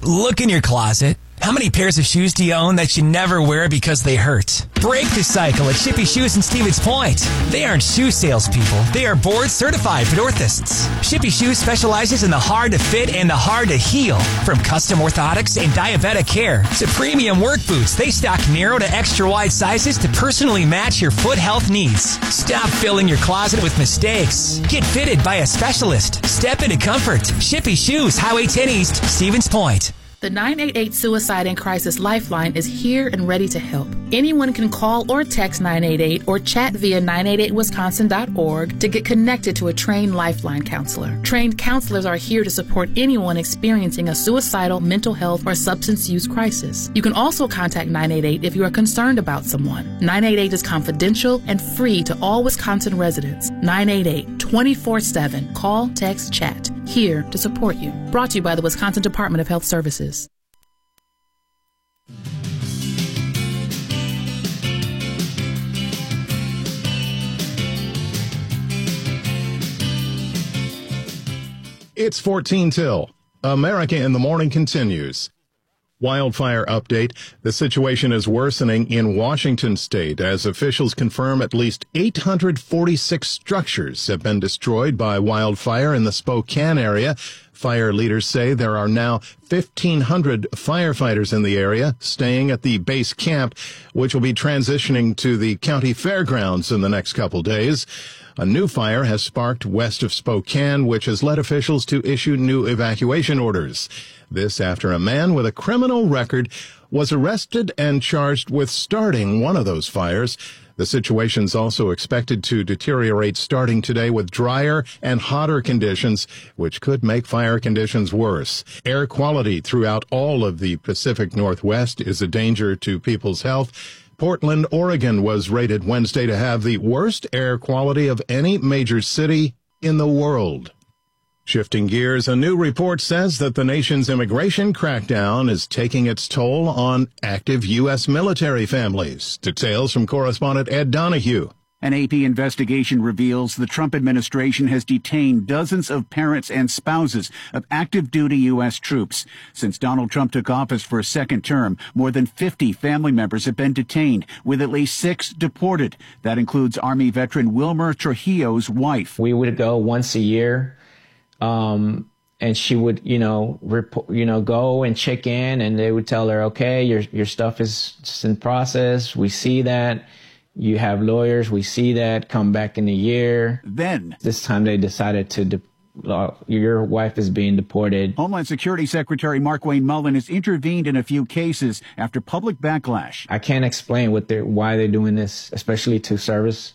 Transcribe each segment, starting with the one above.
Look in your closet. How many pairs of shoes do you own that you never wear because they hurt? Break the cycle at Shippy Shoes in Stevens Point. They aren't shoe salespeople. They are board-certified orthotists. Shippy Shoes specializes in the hard-to-fit and the hard-to-heal. From custom orthotics and diabetic care to premium work boots, they stock narrow to extra-wide sizes to personally match your foot health needs. Stop filling your closet with mistakes. Get fitted by a specialist. Step into comfort. Shippy Shoes, Highway 10 East, Stevens Point. The 988 Suicide and Crisis Lifeline is here and ready to help. Anyone can call or text 988 or chat via 988wisconsin.org to get connected to a trained Lifeline counselor. Trained counselors are here to support anyone experiencing a suicidal, mental health, or substance use crisis. You can also contact 988 if you are concerned about someone. 988 is confidential and free to all Wisconsin residents. 988 24/7. Call, text, chat. Here to support you. Brought to you by the Wisconsin Department of Health Services. It's 14 till. America in the Morning continues. Wildfire update. The situation is worsening in Washington state as officials confirm at least 846 structures have been destroyed by wildfire in the Spokane area. Fire leaders say there are now 1,500 firefighters in the area staying at the base camp, which will be transitioning to the county fairgrounds in the next couple days. A new fire has sparked west of Spokane, which has led officials to issue new evacuation orders. This after a man with a criminal record was arrested and charged with starting one of those fires. The situation's also expected to deteriorate starting today with drier and hotter conditions, which could make fire conditions worse. Air quality throughout all of the Pacific Northwest is a danger to people's health. Portland, Oregon was rated Wednesday to have the worst air quality of any major city in the world. Shifting gears, a new report says that the nation's immigration crackdown is taking its toll on active U.S. military families. Details from correspondent Ed Donahue. An AP investigation reveals the Trump administration has detained dozens of parents and spouses of active duty U.S. troops. Since Donald Trump took office for a second term, more than 50 family members have been detained, with at least 6 deported. That includes Army veteran Wilmer Trujillo's wife. We would go once a year, and she would, go and check in, and they would tell her, okay, your stuff is in process. We see that. You have lawyers. We see that. Come back in a year. Then, this time they decided to your wife is being deported. Homeland Security Secretary Markwayne Mullin has intervened in a few cases after public backlash. I can't explain why they're doing this, especially to service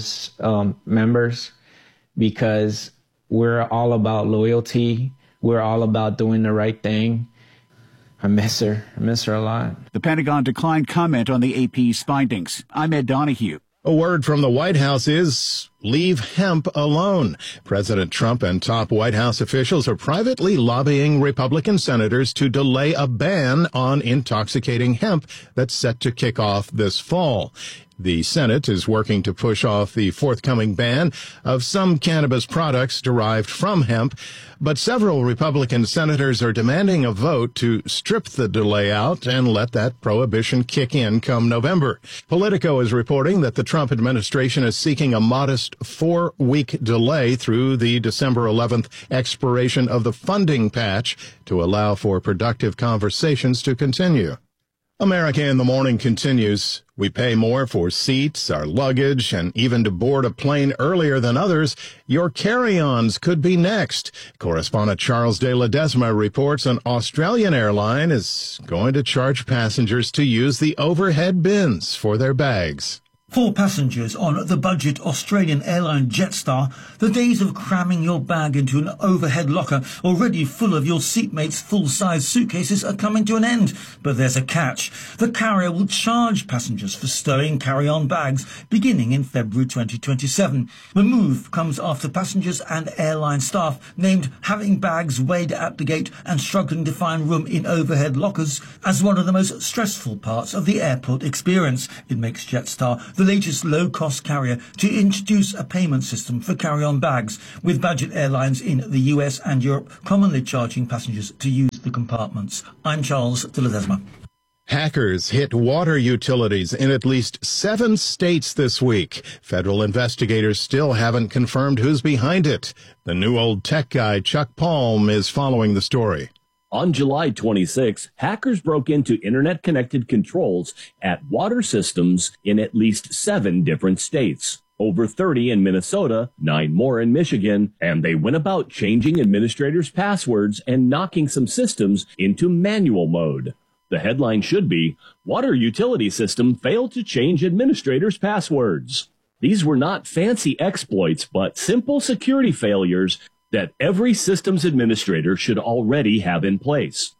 members, because we're all about loyalty. We're all about doing the right thing. I miss her. I miss her a lot. The Pentagon declined comment on the AP's findings. I'm Ed Donahue. A word from the White House is leave hemp alone. President Trump and top White House officials are privately lobbying Republican senators to delay a ban on intoxicating hemp that's set to kick off this fall. The Senate is working to push off the forthcoming ban of some cannabis products derived from hemp, but several Republican senators are demanding a vote to strip the delay out and let that prohibition kick in come November. Politico is reporting that the Trump administration is seeking a modest 4-week delay through the December 11th expiration of the funding patch to allow for productive conversations to continue. America in the Morning continues. We pay more for seats, our luggage, and even to board a plane earlier than others. Your carry-ons could be next. Correspondent Charles de Ledesma reports an Australian airline is going to charge passengers to use the overhead bins for their bags. For passengers on the budget Australian airline Jetstar, the days of cramming your bag into an overhead locker already full of your seatmates' full-size suitcases are coming to an end. But there's a catch. The carrier will charge passengers for stowing carry-on bags beginning in February 2027. The move comes after passengers and airline staff named having bags weighed at the gate and struggling to find room in overhead lockers as one of the most stressful parts of the airport experience. It makes Jetstar the latest low-cost carrier to introduce a payment system for carry-on bags, with budget airlines in the US and Europe commonly charging passengers to use the compartments. I'm Charles de Ledesma. Hackers hit water utilities in at least 7 states this week. Federal investigators still haven't confirmed who's behind it. The new old tech guy, Chuck Palm, is following the story. On July 26, hackers broke into internet-connected controls at water systems in at least 7 different states. Over 30 in Minnesota, 9 more in Michigan, and they went about changing administrators' passwords and knocking some systems into manual mode. The headline should be, Water Utility System Failed to Change Administrators' Passwords. These were not fancy exploits, but simple security failures that every systems administrator should already have in place.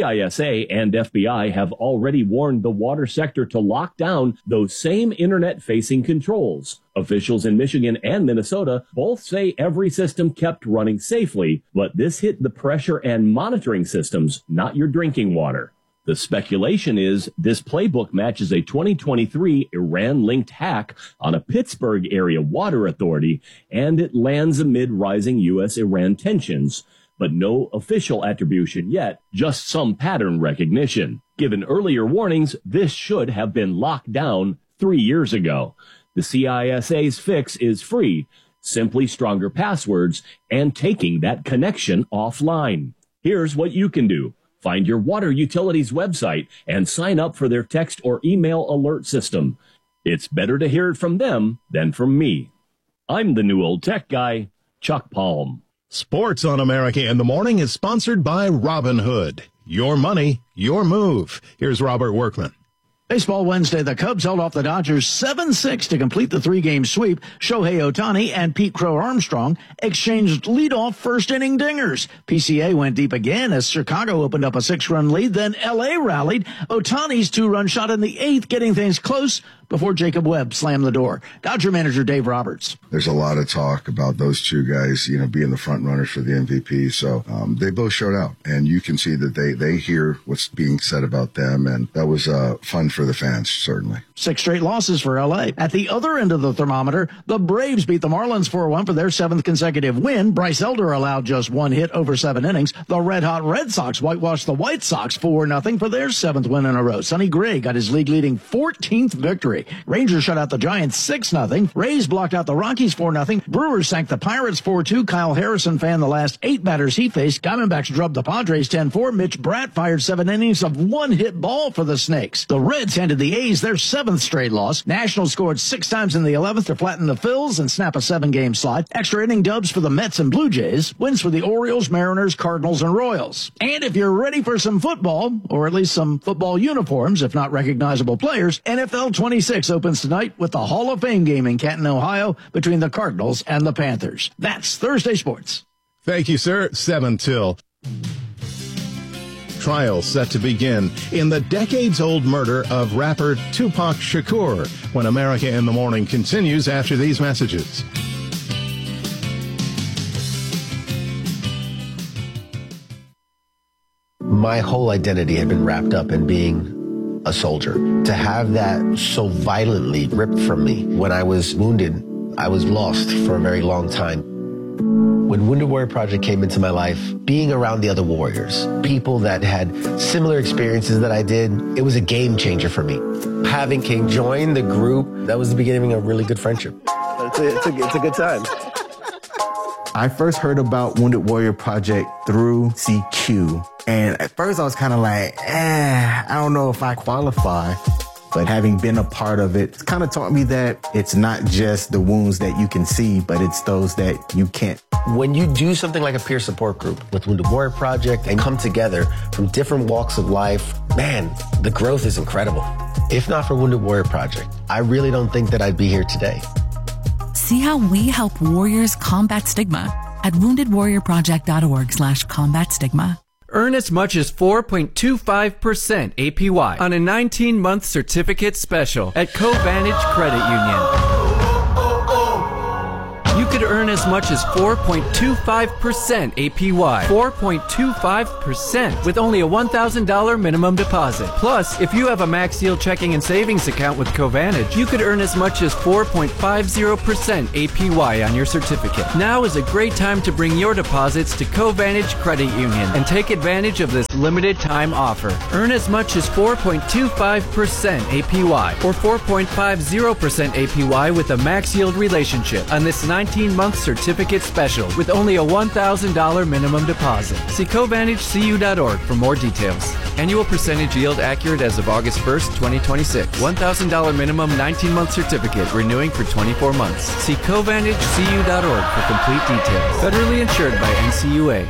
CISA and FBI have already warned the water sector to lock down those same internet-facing controls. Officials in Michigan and Minnesota both say every system kept running safely, but this hit the pressure and monitoring systems, not your drinking water. The speculation is this playbook matches a 2023 Iran-linked hack on a Pittsburgh area water authority, and it lands amid rising U.S.-Iran tensions. But no official attribution yet, just some pattern recognition. Given earlier warnings, this should have been locked down 3 years ago. The CISA's fix is free, simply stronger passwords and taking that connection offline. Here's what you can do. Find your water utility's website and sign up for their text or email alert system. It's better to hear it from them than from me. I'm the new old tech guy, Chuck Palm. Sports on America in the Morning is sponsored by Robinhood. Your money, your move. Here's Robert Workman. Baseball Wednesday, the Cubs held off the Dodgers 7-6 to complete the 3-game sweep. Shohei Ohtani and Pete Crow Armstrong exchanged leadoff first-inning dingers. PCA went deep again as Chicago opened up a 6-run lead. Then L.A. rallied. Ohtani's 2-run shot in the 8th, getting things close before Jacob Webb slammed the door. Dodger manager Dave Roberts. There's a lot of talk about those two guys, being the front runners for the MVP. So they both showed out, and you can see that they hear what's being said about them, and that was fun for the fans, certainly. 6 straight losses for L.A. At the other end of the thermometer, the Braves beat the Marlins 4-1 for their 7th consecutive win. Bryce Elder allowed just 1 hit over 7 innings. The red-hot Red Sox whitewashed the White Sox 4-0 for their 7th win in a row. Sonny Gray got his league-leading 14th victory. Rangers shut out the Giants 6-0. Rays blocked out the Rockies 4-0. Brewers sank the Pirates 4-2. Kyle Harrison fanned the last 8 batters he faced. Diamondbacks drubbed the Padres 10-4. Mitch Bratt fired 7 innings of 1-hit ball for the Snakes. The Reds handed the A's their 7th straight loss. Nationals scored 6 times in the 11th to flatten the Phils and snap a 7-game slide. Extra inning dubs for the Mets and Blue Jays. Wins for the Orioles, Mariners, Cardinals, and Royals. And if you're ready for some football, or at least some football uniforms, if not recognizable players, NFL 26 opens tonight with the Hall of Fame game in Canton, Ohio, between the Cardinals and the Panthers. That's Thursday Sports. Thank you, sir. 7 till. Trial set to begin in the decades-old murder of rapper Tupac Shakur when America in the Morning continues after these messages. My whole identity had been wrapped up in being a soldier. To have that so violently ripped from me when I was wounded, I was lost for a very long time. When Wounded Warrior Project came into my life, being around the other warriors, people that had similar experiences that I did, it was a game changer for me. Having King join the group, that was the beginning of a really good friendship. It's a good time. I first heard about Wounded Warrior Project through CQ. And at first I was kind of like, I don't know if I qualify. But having been a part of it, it's kind of taught me that it's not just the wounds that you can see, but it's those that you can't. When you do something like a peer support group with Wounded Warrior Project and come together from different walks of life, man, the growth is incredible. If not for Wounded Warrior Project, I really don't think that I'd be here today. See how we help warriors combat stigma at woundedwarriorproject.org/combat stigma. Earn as much as 4.25% APY on a 19-month certificate special at Covantage Credit Union. You could earn as much as 4.25% APY. 4.25% with only a $1,000 minimum deposit. Plus, if you have a Max Yield checking and savings account with Covantage, you could earn as much as 4.50% APY on your certificate. Now is a great time to bring your deposits to Covantage Credit Union and take advantage of this limited time offer. Earn as much as 4.25% APY or 4.50% APY with a Max Yield relationship on this 19-month certificate special with only a $1,000 minimum deposit. See CovantageCU.org for more details. Annual percentage yield accurate as of August 1st, 2026. $1,000 minimum 19-month certificate renewing for 24 months. See CovantageCU.org for complete details. Federally insured by NCUA.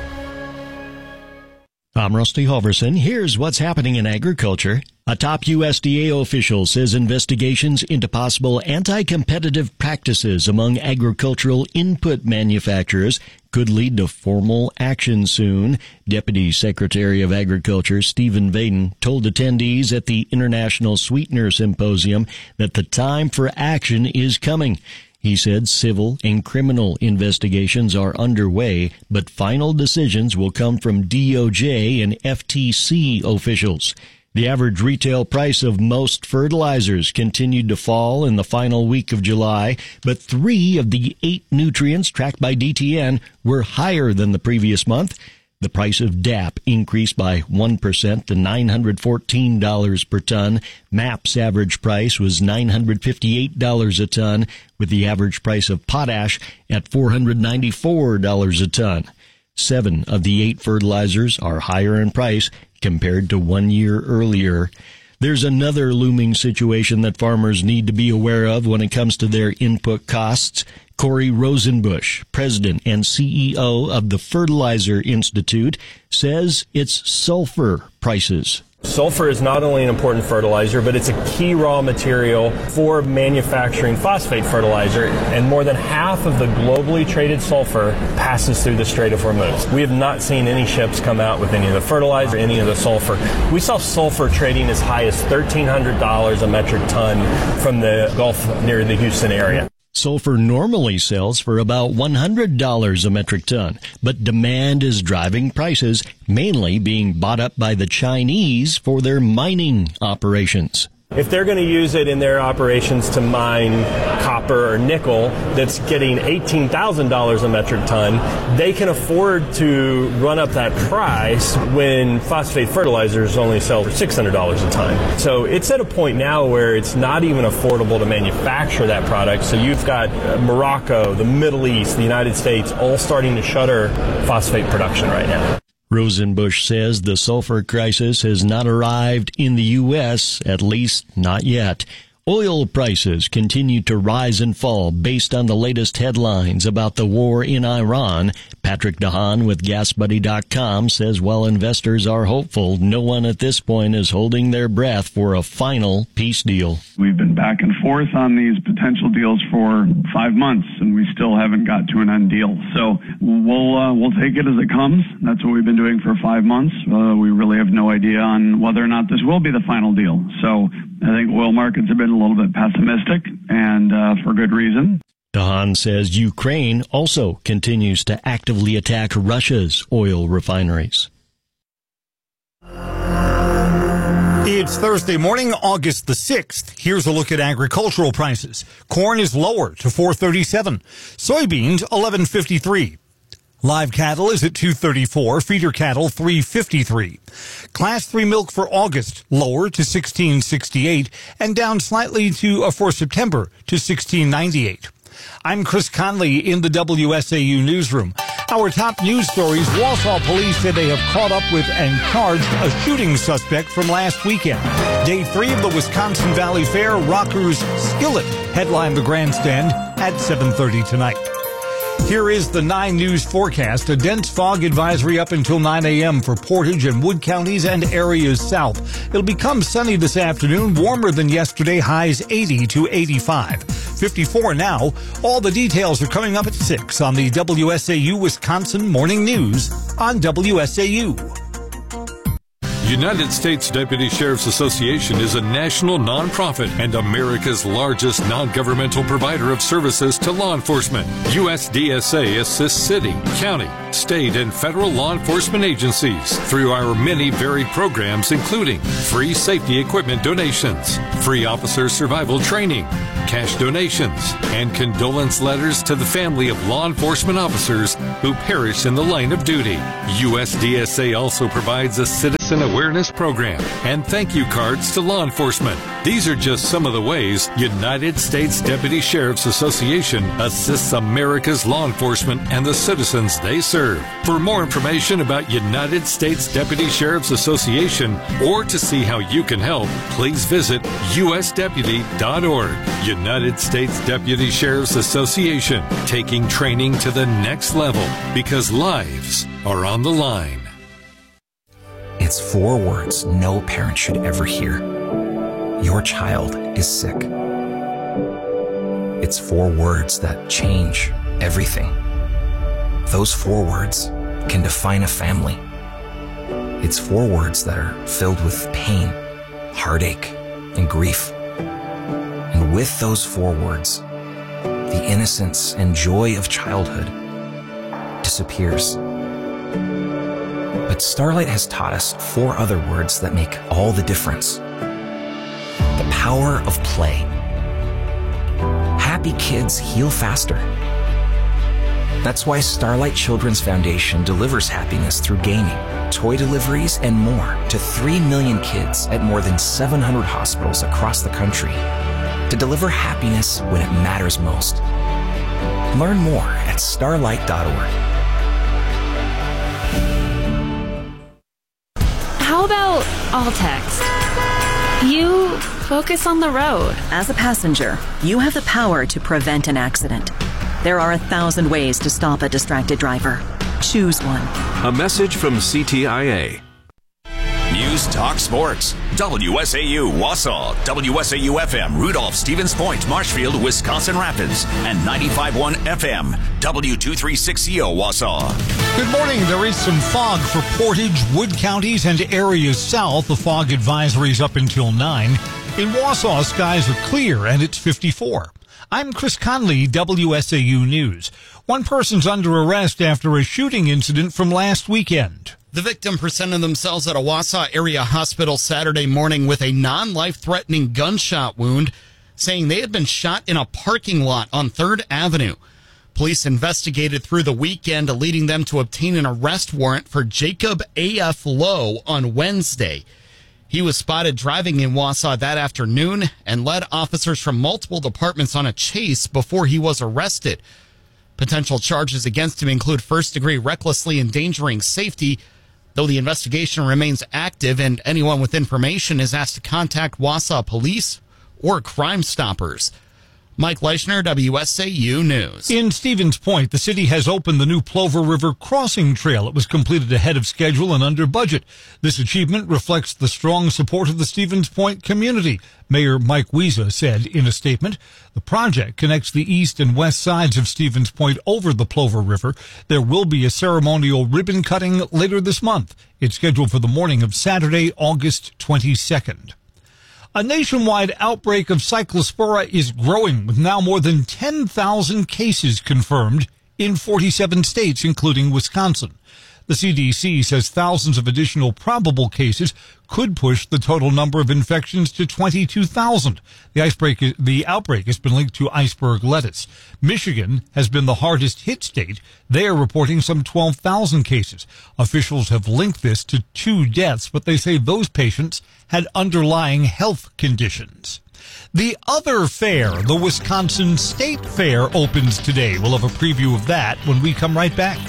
I'm Rusty Halverson. Here's what's happening in agriculture. A top USDA official says investigations into possible anti-competitive practices among agricultural input manufacturers could lead to formal action soon. Deputy Secretary of Agriculture Stephen Vaden told attendees at the International Sweetener Symposium that the time for action is coming. He said civil and criminal investigations are underway, but final decisions will come from DOJ and FTC officials. The average retail price of most fertilizers continued to fall in the final week of July, but 3 of the 8 nutrients tracked by DTN were higher than the previous month. The price of DAP increased by 1% to $914 per ton. MAP's average price was $958 a ton, with the average price of potash at $494 a ton. 7 of the 8 fertilizers are higher in price compared to 1 year earlier. There's another looming situation that farmers need to be aware of when it comes to their input costs. Corey Rosenbusch, president and CEO of the Fertilizer Institute, says it's sulfur prices. Sulfur is not only an important fertilizer, but it's a key raw material for manufacturing phosphate fertilizer, and more than half of the globally traded sulfur passes through the Strait of Hormuz. We have not seen any ships come out with any of the fertilizer, any of the sulfur. We saw sulfur trading as high as $1,300 a metric ton from the Gulf near the Houston area. Sulfur normally sells for about $100 a metric ton, but demand is driving prices, mainly being bought up by the Chinese for their mining operations. If they're going to use it in their operations to mine copper or nickel that's getting $18,000 a metric ton, they can afford to run up that price when phosphate fertilizers only sell for $600 a ton. So it's at a point now where it's not even affordable to manufacture that product. So you've got Morocco, the Middle East, the United States all starting to shutter phosphate production right now. Rosenbusch says the sulfur crisis has not arrived in the U.S., at least not yet. Oil prices continue to rise and fall based on the latest headlines about the war in Iran. Patrick DeHaan with GasBuddy.com says while investors are hopeful, no one at this point is holding their breath for a final peace deal. We've been back and forth on these potential deals for 5 months, and we still haven't got to an end deal. So we'll take it as it comes. That's what we've been doing for 5 months. We really have no idea on whether or not this will be the final deal. So I think oil markets have been a little bit pessimistic, and for good reason. DeHaan says Ukraine also continues to actively attack Russia's oil refineries. It's Thursday morning, August the 6th. Here's a look at agricultural prices. Corn is lower to $4.37. Soybeans, $11.53. Live cattle is at $2.34, feeder cattle $3.53. Class 3 milk for August lower to $16.68 and down slightly for September to $16.98. I'm Chris Conley in the WSAU newsroom. Our top news stories: Wausau police said they have caught up with and charged a shooting suspect from last weekend. Day 3 of the Wisconsin Valley Fair, rockers Skillet headline the grandstand at 7:30 tonight. Here is the 9 News forecast. A dense fog advisory up until 9 a.m. for Portage and Wood counties and areas south. It'll become sunny this afternoon, warmer than yesterday, highs 80 to 85. 54 now. All the details are coming up at 6 on the WSAU Wisconsin Morning News on WSAU. United States Deputy Sheriff's Association is a national nonprofit and America's largest non-governmental provider of services to law enforcement. USDSA assists city, county, state, and federal law enforcement agencies through our many varied programs, including free safety equipment donations, free officer survival training, cash donations, and condolence letters to the family of law enforcement officers who perished in the line of duty. USDSA also provides a citizen awareness program and thank you cards to law enforcement. These are just some of the ways United States Deputy Sheriff's Association assists America's law enforcement and the citizens they serve. For more information about United States Deputy Sheriff's Association or to see how you can help, please visit usdeputy.org. United States Deputy Sheriff's Association, taking training to the next level because lives are on the line. It's 4 words no parent should ever hear. Your child is sick. It's 4 words that change everything. Those 4 words can define a family. It's 4 words that are filled with pain, heartache, and grief. And with those 4 words, the innocence and joy of childhood disappears. But Starlight has taught us 4 other words that make all the difference. The power of play. Happy kids heal faster. That's why Starlight Children's Foundation delivers happiness through gaming, toy deliveries, and more to 3 million kids at more than 700 hospitals across the country to deliver happiness when it matters most. Learn more at starlight.org. How about all text? You focus on the road. As a passenger, you have the power to prevent an accident. There are 1,000 ways to stop a distracted driver. Choose one. A message from CTIA. News Talk Sports. WSAU Wausau, WSAU FM Rudolph, Stevens Point, Marshfield, Wisconsin Rapids, and 95.1 FM W236CO Wausau. Good morning. There is some fog for Portage, Wood counties, and areas south. The fog advisory is up until 9. In Wausau, skies are clear, and it's 54. I'm Chris Conley, WSAU News. One person's under arrest after a shooting incident from last weekend. The victim presented themselves at a Wausau area hospital Saturday morning with a non-life-threatening gunshot wound, saying they had been shot in a parking lot on 3rd Avenue. Police investigated through the weekend, leading them to obtain an arrest warrant for Jacob A.F. Lowe on Wednesday. He was spotted driving in Wausau that afternoon and led officers from multiple departments on a chase before he was arrested. Potential charges against him include first-degree recklessly endangering safety, though the investigation remains active and anyone with information is asked to contact Wausau Police or Crime Stoppers. Mike Leischner, WSAU News. In Stevens Point, the city has opened the new Plover River Crossing Trail. It was completed ahead of schedule and under budget. This achievement reflects the strong support of the Stevens Point community. Mayor Mike Wiesa said in a statement, the project connects the east and west sides of Stevens Point over the Plover River. There will be a ceremonial ribbon cutting later this month. It's scheduled for the morning of Saturday, August 22nd. A nationwide outbreak of Cyclospora is growing, with now more than 10,000 cases confirmed in 47 states, including Wisconsin. The CDC says thousands of additional probable cases could push the total number of infections to 22,000. The outbreak has been linked to iceberg lettuce. Michigan has been the hardest hit state. They are reporting some 12,000 cases. Officials have linked this to 2 deaths, but they say those patients had underlying health conditions. The other fair, the Wisconsin State Fair, opens today. We'll have a preview of that when we come right back.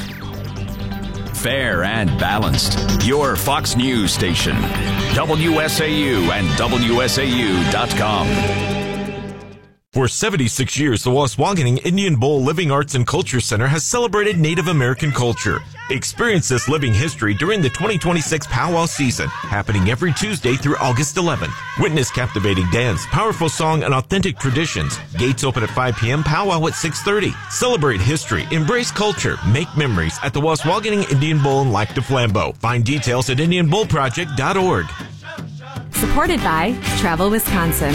Fair and balanced. Your Fox News station. WSAU and WSAU.com. For 76 years, the Waswanigan Indian Bowl Living Arts and Culture Center has celebrated Native American culture. Experience this living history during the 2026 Powwow season, happening every Tuesday through August 11th. Witness captivating dance, powerful song, and authentic traditions. Gates open at 5 p.m., powwow at 6:30. Celebrate history, embrace culture, make memories at the Waswaganing Indian Bowl in Lac du Flambeau. Find details at IndianBowlProject.org. Supported by Travel Wisconsin.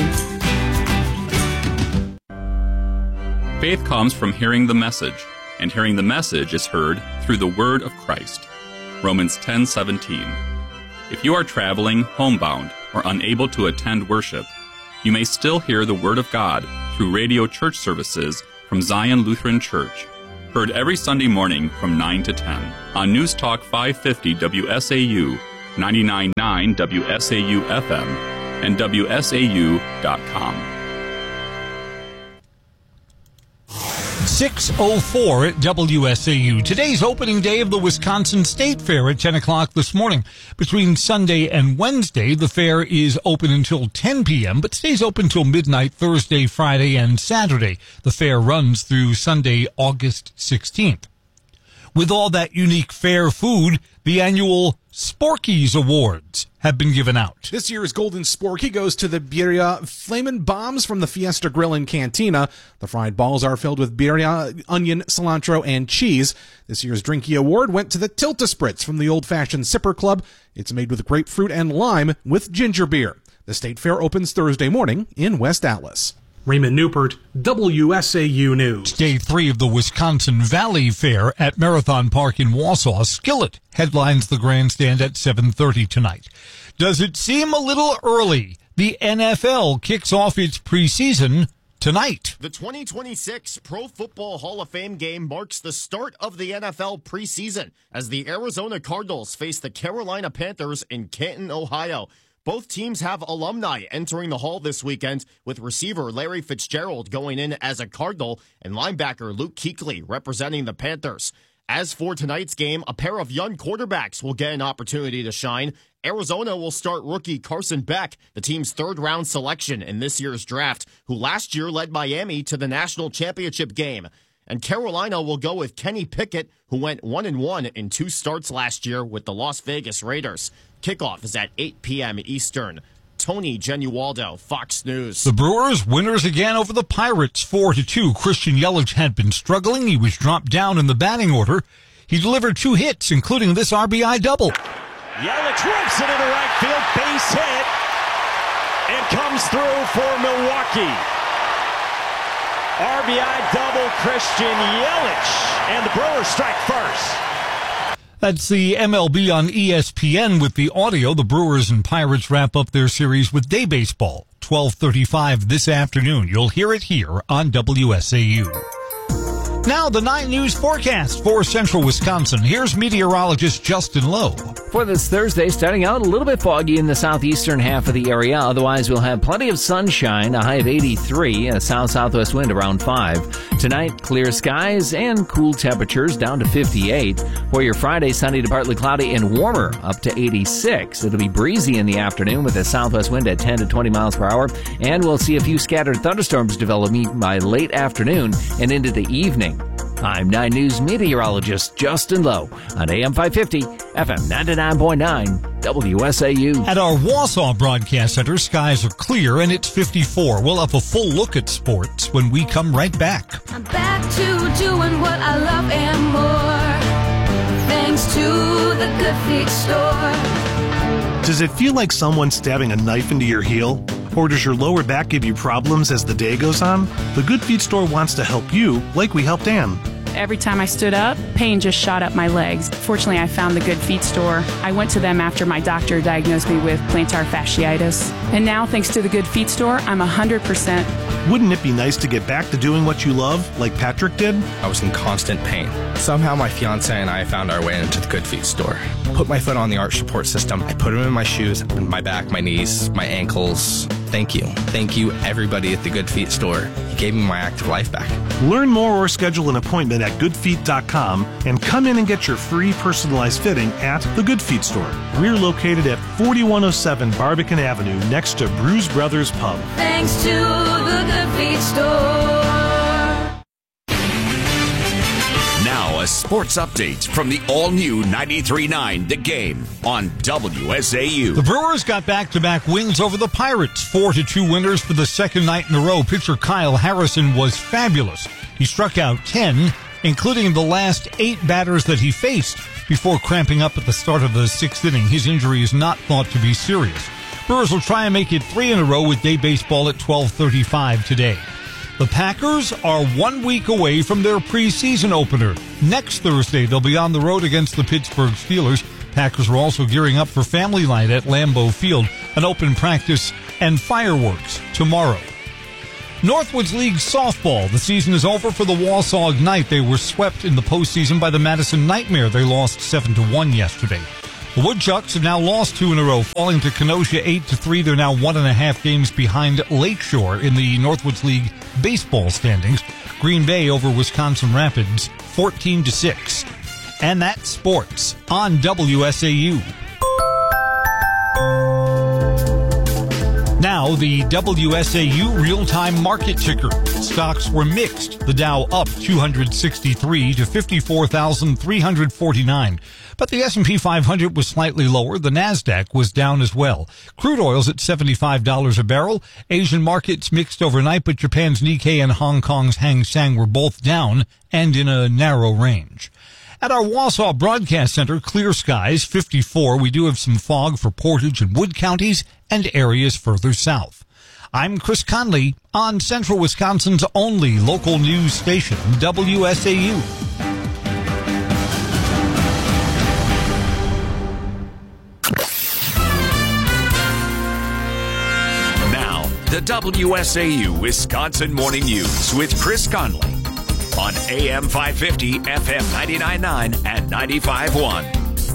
Faith comes from hearing the message, and hearing the message is heard through the word of Christ. Romans 10:17. If you are traveling, homebound, or unable to attend worship, you may still hear the word of God through radio church services from Zion Lutheran Church, heard every Sunday morning from 9 to 10 on News Talk 550 WSAU, 99.9 WSAU FM, and WSAU.com. 6:04 at WSAU. Today's opening day of the Wisconsin State Fair at 10 o'clock this morning. Between Sunday and Wednesday, the fair is open until 10 p.m., but stays open till midnight Thursday, Friday, and Saturday. The fair runs through Sunday, August 16th. With all that unique fair food, the annual Sporkies Awards have been given out. This year's Golden Sporky goes to the Birria Flamin' Bombs from the Fiesta Grill and Cantina. The fried balls are filled with birria, onion, cilantro, and cheese. This year's Drinky Award went to the Tilt-A-Spritz from the Old Fashioned Sipper Club. It's made with grapefruit and lime with ginger beer. The State Fair opens Thursday morning in West Allis. Raymond Newport, WSAU News. Day 3 of the Wisconsin Valley Fair at Marathon Park in Wausau. Skillet headlines the grandstand at 7:30 tonight. Does it seem a little early? The NFL kicks off its preseason tonight. The 2026 Pro Football Hall of Fame game marks the start of the NFL preseason as the Arizona Cardinals face the Carolina Panthers in Canton, Ohio. Both teams have alumni entering the hall this weekend, with receiver Larry Fitzgerald going in as a Cardinal and linebacker Luke Kuechly representing the Panthers. As for tonight's game, a pair of young quarterbacks will get an opportunity to shine. Arizona will start rookie Carson Beck, the team's third-round selection in this year's draft, who last year led Miami to the national championship game. And Carolina will go with Kenny Pickett, who went 1-1 in 2 starts last year with the Las Vegas Raiders. Kickoff is at 8 p.m. Eastern. Tony Genualdo, Fox News. The Brewers winners again over the Pirates, 4-2. Christian Yelich had been struggling. He was dropped down in the batting order. He delivered 2 hits, including this RBI double. Yelich rips it into right field, base hit, and comes through for Milwaukee. RBI double, Christian Yelich, and the Brewers strike first. That's the MLB on ESPN with the audio. The Brewers and Pirates wrap up their series with day baseball, 12:35 this afternoon. You'll hear it here on WSAU. Now, the 9 News forecast for central Wisconsin. Here's meteorologist Justin Lowe. For this Thursday, starting out a little bit foggy in the southeastern half of the area. Otherwise, we'll have plenty of sunshine, a high of 83, a south-southwest wind around 5. Tonight, clear skies and cool temperatures down to 58. For your Friday, sunny to partly cloudy and warmer, up to 86. It'll be breezy in the afternoon with a southwest wind at 10 to 20 miles per hour. And we'll see a few scattered thunderstorms developing by late afternoon and into the evening. I'm 9 News meteorologist Justin Lowe on AM 550, FM 99.9, WSAU. At our Wausau Broadcast Center, skies are clear and it's 54. We'll have a full look at sports when we come right back. I'm back to doing what I love and more, thanks to the Good Feet store. Does it feel like someone's stabbing a knife into your heel? Or does your lower back give you problems as the day goes on? The Good Feet store wants to help you like we helped Ann. Every time I stood up, pain just shot up my legs. Fortunately, I found the Good Feet store. I went to them after my doctor diagnosed me with plantar fasciitis. And now, thanks to the Good Feet store, I'm 100%. Wouldn't it be nice to get back to doing what you love, like Patrick did? I was in constant pain. Somehow my fiance and I found our way into the Good Feet store. Put my foot on the arch support system. I put them in my shoes, my back, my knees, my ankles. Thank you. Thank you, everybody at the Good Feet store. You gave me my active life back. Learn more or schedule an appointment at goodfeet.com and come in and get your free personalized fitting at the Good Feet store. We're located at 4107 Barbican Avenue next to Bruise Brothers Pub. Thanks to the Good Feet store. Now a sport sports updates from the all-new 93.9 The Game on WSAU. The Brewers got back-to-back wins over the Pirates, 4-2 winners for the second night in a row. Pitcher Kyle Harrison was fabulous. He struck out 10, including the last 8 batters that he faced before cramping up at the start of the 6th inning. His injury is not thought to be serious. Brewers will try and make it 3 in a row with day baseball at 12:35 today. The Packers are 1 week away from their preseason opener. Next Thursday, they'll be on the road against the Pittsburgh Steelers. Packers are also gearing up for Family Night at Lambeau Field, an open practice and fireworks tomorrow. Northwoods League softball. The season is over for the Wausau Ignite. They were swept in the postseason by the Madison Nightmare. They lost 7-1 yesterday. The Woodchucks have now lost 2 in a row, falling to Kenosha 8-3. They're now 1.5 games behind Lakeshore in the Northwoods League baseball standings. Green Bay over Wisconsin Rapids 14-6. And that's sports on WSAU. Now, the WSAU real-time market ticker. Stocks were mixed. The Dow up 263 to 54,349. But the S&P 500 was slightly lower. The NASDAQ was down as well. Crude oil's at $75 a barrel. Asian markets mixed overnight, but Japan's Nikkei and Hong Kong's Hang Seng were both down and in a narrow range. At our Wausau Broadcast Center, clear skies, 54. We do have some fog for Portage and Wood counties and areas further south. I'm Chris Conley on Central Wisconsin's only local news station, WSAU. Now, the WSAU Wisconsin Morning News with Chris Conley on AM 550, FM 99.9 and 95.1.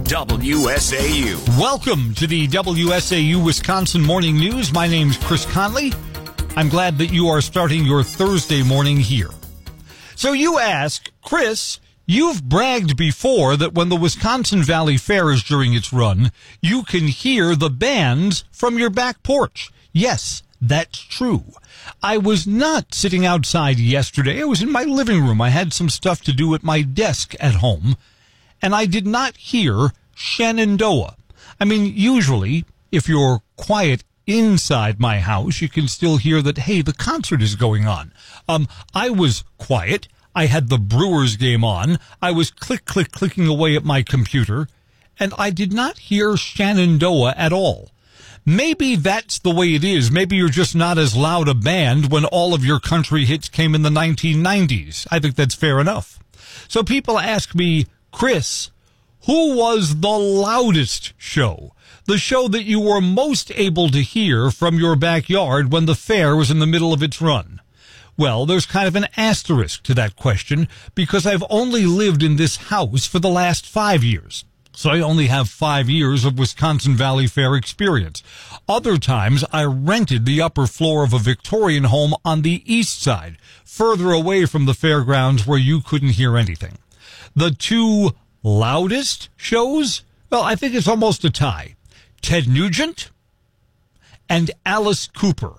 WSAU. Welcome to the WSAU Wisconsin Morning News. My name's Chris Conley. I'm glad that you are starting your Thursday morning here. So you ask, Chris, you've bragged before that when the Wisconsin Valley Fair is during its run, you can hear the bands from your back porch. Yes, that's true. I was not sitting outside yesterday. I was in my living room. I had some stuff to do at my desk at home, and I did not hear Shenandoah. I mean, usually, if you're quiet inside my house, you can still hear that, hey, the concert is going on. I was quiet. I had the Brewers game on. I was clicking away at my computer, and I did not hear Shenandoah at all. Maybe that's the way it is. Maybe you're just not as loud a band when all of your country hits came in the 1990s. I think that's fair enough. So people ask me, Chris, who was the loudest show? The show that you were most able to hear from your backyard when the fair was in the middle of its run? Well, there's kind of an asterisk to that question because I've only lived in this house for the last 5 years. So I only have 5 years of Wisconsin Valley Fair experience. Other times, I rented the upper floor of a Victorian home on the east side, further away from the fairgrounds where you couldn't hear anything. The 2 loudest shows? Well, I think it's almost a tie. Ted Nugent and Alice Cooper.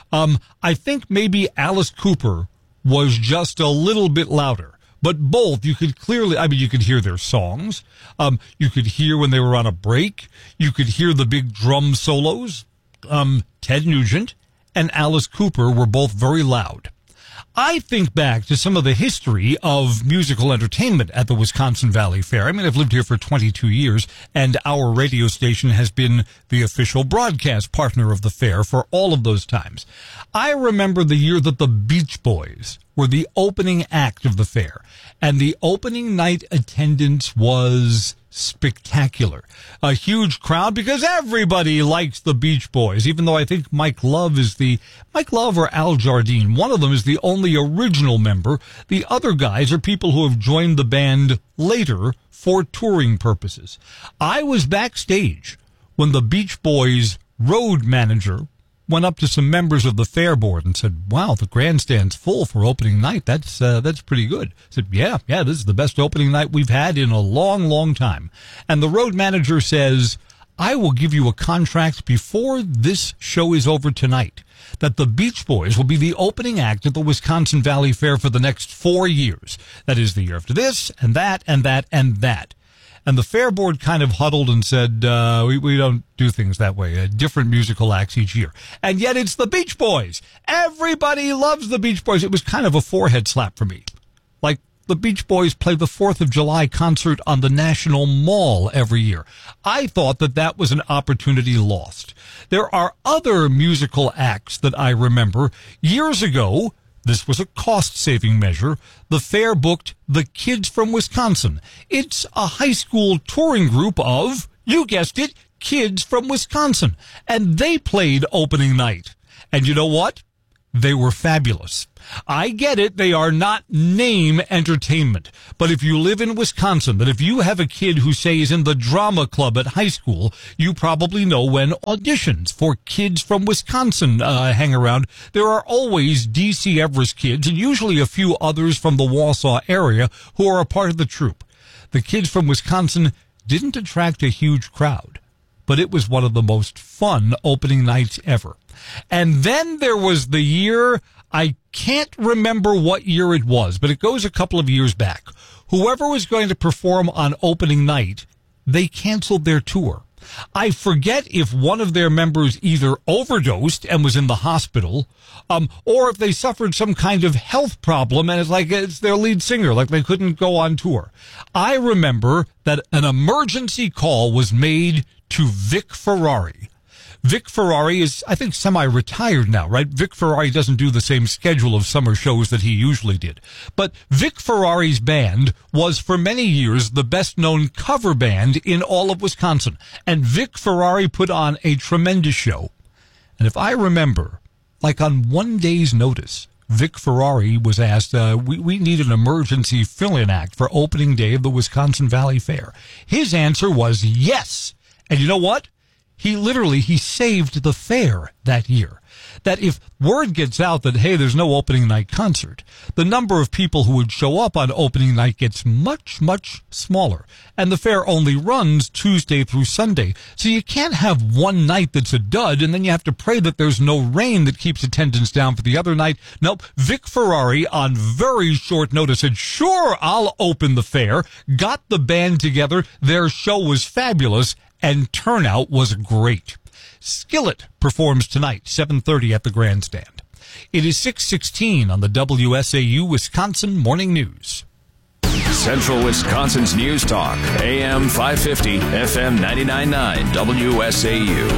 I think maybe Alice Cooper was just a little bit louder. But both, you could clearly, you could hear their songs. You could hear when they were on a break. You could hear the big drum solos. Ted Nugent and Alice Cooper were both very loud. I think back to some of the history of musical entertainment at the Wisconsin Valley Fair. I mean, I've lived here for 22 years, and our radio station has been the official broadcast partner of the fair for all of those times. I remember the year that the Beach Boys were the opening act of the fair, and the opening night attendance was spectacular. A huge crowd because everybody likes the Beach Boys, even though I think Mike Love or Al Jardine. One of them is the only original member. The other guys are people who have joined the band later for touring purposes. I was backstage when the Beach Boys road manager went up to some members of the fair board and said, wow, the grandstand's full for opening night. That's pretty good. I said, yeah, this is the best opening night we've had in a long, long time. And the road manager says, I will give you a contract before this show is over tonight that the Beach Boys will be the opening act at the Wisconsin Valley Fair for the next 4 years. That is the year after this, and that, and that, and that. And the fair board kind of huddled and said, we don't do things that way. Different musical acts each year. And yet it's the Beach Boys. Everybody loves the Beach Boys. It was kind of a forehead slap for me. Like, the Beach Boys play the 4th of July concert on the National Mall every year. I thought that was an opportunity lost. There are other musical acts that I remember. Years ago, this was a cost-saving measure. The fair booked the Kids from Wisconsin. It's a high school touring group of, you guessed it, kids from Wisconsin. And they played opening night. And you know what? They were fabulous. I get it, they are not name entertainment. But if you live in Wisconsin, that if you have a kid who, say, is in the drama club at high school, you probably know when auditions for Kids from Wisconsin hang around. There are always D.C. Everest kids, and usually a few others from the Wausau area, who are a part of the troupe. The Kids from Wisconsin didn't attract a huge crowd, but it was one of the most fun opening nights ever. And then there was the year, I can't remember what year it was, but it goes a couple of years back. Whoever was going to perform on opening night, they canceled their tour. I forget if one of their members either overdosed and was in the hospital, or if they suffered some kind of health problem and it's their lead singer, like they couldn't go on tour. I remember that an emergency call was made to Vic Ferrari. Vic Ferrari is, I think, semi-retired now, right? Vic Ferrari doesn't do the same schedule of summer shows that he usually did. But Vic Ferrari's band was for many years the best-known cover band in all of Wisconsin. And Vic Ferrari put on a tremendous show. And if I remember, like on one day's notice, Vic Ferrari was asked, we need an emergency fill-in act for opening day of the Wisconsin Valley Fair. His answer was yes. And you know what? He saved the fair that year. That if word gets out that, hey, there's no opening night concert, the number of people who would show up on opening night gets much, much smaller. And the fair only runs Tuesday through Sunday. So you can't have one night that's a dud, and then you have to pray that there's no rain that keeps attendance down for the other night. Nope. Vic Ferrari, on very short notice, said, sure, I'll open the fair, got the band together, their show was fabulous, and turnout was great. Skillet performs tonight, 7:30 at the Grandstand. It is 6:16 on the WSAU Wisconsin Morning News. Central Wisconsin's News Talk, AM 550, FM 99.9, WSAU.